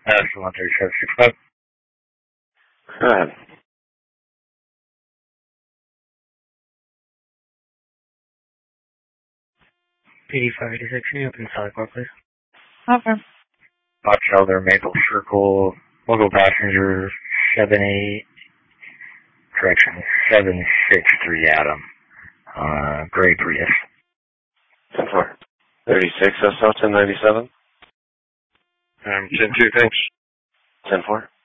13765. Go ahead. PD586, open sidebar, please. Okay. Box Elder, Maple Circle, local passenger 763 Adam. Gray Prius. 10-4. 36 SL 1097. 10-2, thanks. 10-4.